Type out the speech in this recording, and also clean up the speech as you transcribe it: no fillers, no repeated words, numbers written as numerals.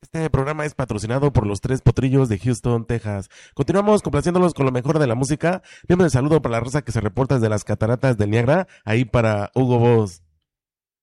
Este programa es patrocinado por los Tres Potrillos de Houston, Texas. Continuamos complaciéndolos con lo mejor de la música. Enviamos el saludo para la raza que se reporta desde las cataratas del Niágara, ahí para Hugo Boss.